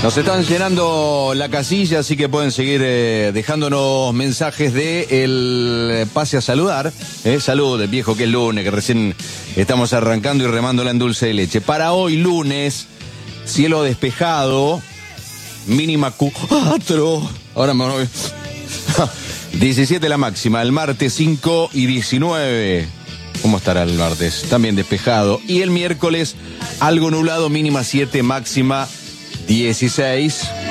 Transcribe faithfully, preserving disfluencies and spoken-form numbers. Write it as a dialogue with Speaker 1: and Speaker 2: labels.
Speaker 1: Nos están llenando la casilla, así que pueden seguir eh, dejándonos mensajes de el pase a saludar. Eh, salud, viejo, que es lunes, que recién estamos arrancando y remándola en dulce de leche. Para hoy, lunes, cielo despejado, mínima cuatro. Ahora me voy. diecisiete la máxima, el martes cinco y diecinueve. ¿Cómo estará el martes? También despejado. Y el miércoles, algo nublado, mínima siete, máxima dieciséis.